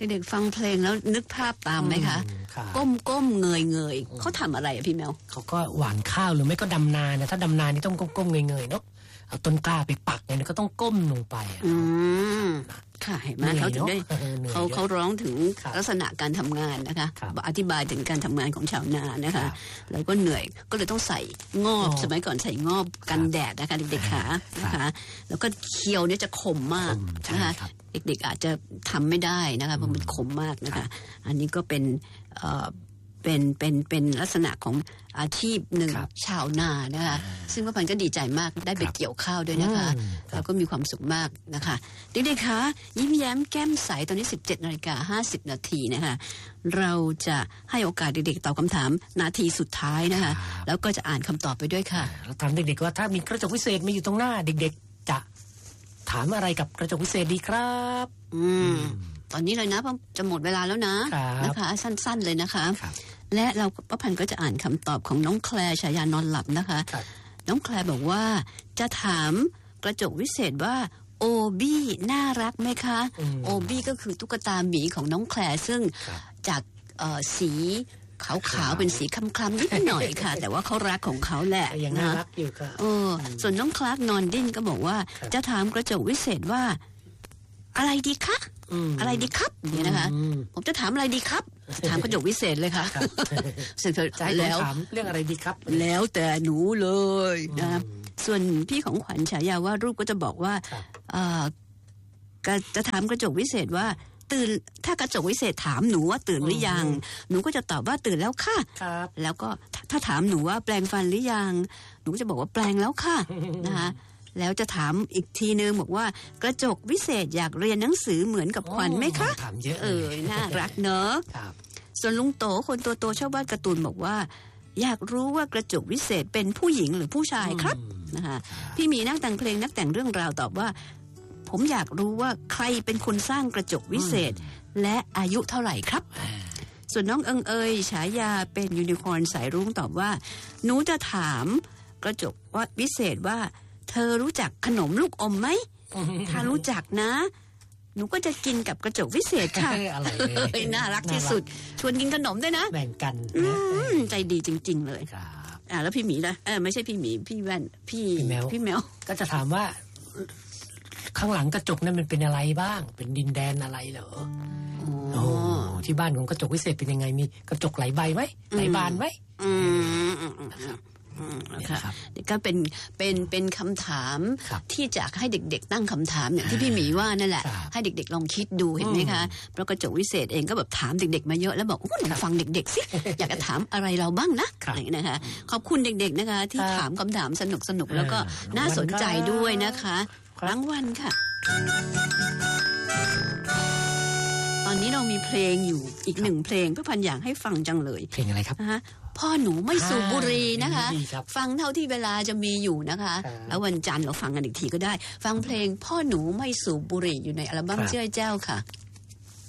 เด็กๆฟังเพลงแล้วนึกภาพตามไหมคะก้มเงยเขาทำอะไรอะพี่แมวเขาก็หว่านข้าวหรือไม่ก็ดำนานะถ้าดำนานี่ต้องก้มเงยเนาะเอาต้นกล้าไปปักเนี่ยก็ต้องก้มลงไปค่ะเห็นไหมเขาถึงได้เขาร้องถึงลักษณะการทำงานนะคะอธิบายถึงการทำงานของชาวนานะคะแล้วก็เหนื่อยก็เลยต้องใส่งอบสมัยก่อนใส่งอบกันแดดนะคะเด็กๆขานะคะแล้วก็เคี้ยวเนี่ยจะคมมากนะคะเด็กๆอาจจะทำไม่ได้นะคะเพราะมันคมมากนะคะอันนี้ก็เป็นลักษณะของอาชีพหนึ่งชาวนานะคะซึ่งป้าพันธุ์ก็ดีใจมากได้ไปเกี่ยวข้าวด้วยนะคะแล้วก็มีความสุขมากนะคะเด็กๆคะยิ้มแย้มแก้มใสตอนนี้ 17:50 นาทีนะคะเราจะให้โอกาสเด็กๆตอบคำถามนาทีสุดท้ายนะคะแล้วก็จะอ่านคำตอบไปด้วยค่ะเราถามเด็กๆว่าถ้ามีกระจกวิเศษมาอยู่ตรงหน้าเด็กๆจะถามอะไรกับกระจกวิเศษดีครับตอนนี้เลยนะเพราะจะหมดเวลาแล้วนะคะสั้นๆเลยนะคะและเราป้าพันธุ์ก็จะอ่านคำตอบของน้องแคลร์ฉายานอนหลับนะคะน้องแคลร์บอกว่าจะถามกระจกวิเศษว่าโอบี้น่ารักไหมคะโอบี้ก็คือตุ๊กตาหมีของน้องแคลร์ซึ่งจากสีขาวๆเป็นสีคล้ำๆนิดหน่อยค่ะแต่ว่าเขารักของเขาแหละยังน่ารักอยู่ค่ะส่วนน้องคลาร์กนอนดิ้นก็บอกว่าจะถามกระจกวิเศษว่าอะไรดีคะอะไรดีครับเนี่ยนะคะผมจะถามอะไรดีครับถามกระจกวิเศษเลยค่ะเสร็จแล้วถามเรื่องอะไรดีครับแล้วแต่หนูเลยนะส่วนพี่ของขวัญฉายาว่ารูปก็จะบอกว่าจะถามกระจกวิเศษว่าตื่นถ้ากระจกวิเศษถามหนูว่าตื่นหรือยังหนูก็จะตอบว่าตื่นแล้วค่ะแล้วก็ถ้าถามหนูว่าแปลงฟันหรือยังหนูก็จะบอกว่าแปลงแล้วค่ะนะคะแล้วจะถามอีกทีนึงบอกว่ากระจกวิเศษอยากเรียนหนังสือเหมือนกับขวัญไหมคะถามเยอะน่ารักเนอะส่วนลุงโตคนโตชอบวาดการ์ตูนบอกว่าอยากรู้ว่ากระจกวิเศษเป็นผู้หญิงหรือผู้ชายครับนะคะพี่มีนักแต่งเพลงนักแต่งเรื่องราวตอบว่าผมอยากรู้ว่าใครเป็นคนสร้างกระจกวิเศษและอายุเท่าไหร่ครับส่วนน้องเอ๋ยฉายาเป็นยูนิคอร์นสายรุ้งตอบว่าหนูจะถามกระจกวิเศษว่าเธอรู้จักขนมลูกอมไหมถ้ารู้จักนะหนูก็จะกินกับกระจกวิเศษค่ะน่ารักที่สุดชวนกินขนมด้วยนะแบ่งกันใจดีจริงๆเลยแล้วพี่หมีนะไม่ใช่พี่หมีพี่แว่นพี่แมวก็จะถามว่าข้างหลังกระจกนั้นมันเป็นอะไรบ้างเป็นดินแดนอะไรเหรอที่บ้านของกระจกวิเศษเป็นยังไงมีกระจกหลายใบไหมหลายบานไหมนะคะก็เป็นคำถามที่จะให้เด็กๆตั้งคำถามอย่างที่พี่หมีว่านั่นแหละให้เด็กๆลองคิดดูเห็นไหมคะเพราะกระจกวิเศษเองก็แบบถามเด็กๆมาเยอะแล้วบอกโอ้ลองฟังเด็กๆสิอยากจะถามอะไรเราบ้างนะนะคะขอบคุณเด็กๆนะคะที่ถามคำถามสนุกๆแล้วก็น่าสนใจด้วยนะคะรางวัลค่ะตอนนี้เรามีเพลงอยู่อีกหนึ่งเพลงป้าพันธุ์อยากให้ฟังจังเลยเพลงอะไรครับพ่อหนูไม่สูบบุหรี่นะคะฟังเท่าที่เวลาจะมีอยู่นะคะแล้ววันจันทร์เราฟังกันอีกทีก็ได้ฟังเพลงพ่อหนูไม่สูบบุหรี่อยู่ในอัลบั้มเจ้าค่ะ